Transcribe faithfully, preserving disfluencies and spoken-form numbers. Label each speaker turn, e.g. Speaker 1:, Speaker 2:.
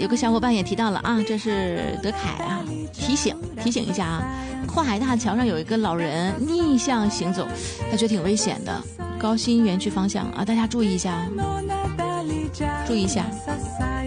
Speaker 1: 有个小伙伴也提到了啊，这是德凯啊，提醒提醒一下啊，跨海大桥上有一个老人逆向行走，他觉得挺危险的，高新园区方向啊，大家注意一下，注意一下。